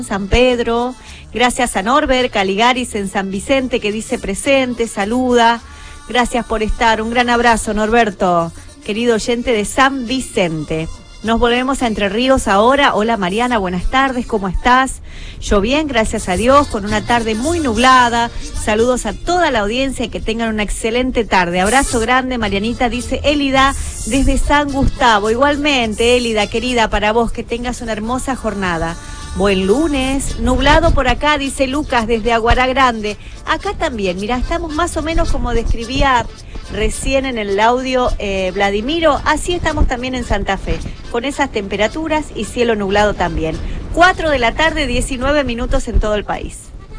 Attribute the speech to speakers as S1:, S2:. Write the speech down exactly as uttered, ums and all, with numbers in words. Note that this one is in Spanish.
S1: San Pedro, gracias a Norbert Caligaris en San Vicente que dice presente, saluda, gracias por estar, un gran abrazo Norberto, querido oyente de San Vicente. Nos volvemos a Entre Ríos ahora. Hola Mariana, buenas tardes, ¿cómo estás? Yo bien, gracias a Dios, con una tarde muy nublada. Saludos a toda la audiencia y que tengan una excelente tarde. Abrazo grande, Marianita, dice Élida desde San Gustavo. Igualmente, Élida, querida, para vos, que tengas una hermosa jornada. Buen lunes, nublado por acá, dice Lucas desde Aguará Grande. Acá también, mira, estamos más o menos como describía recién en el audio eh, Vladimiro, así estamos también en Santa Fe, con esas temperaturas y cielo nublado también. cuatro de la tarde, diecinueve minutos en todo el país.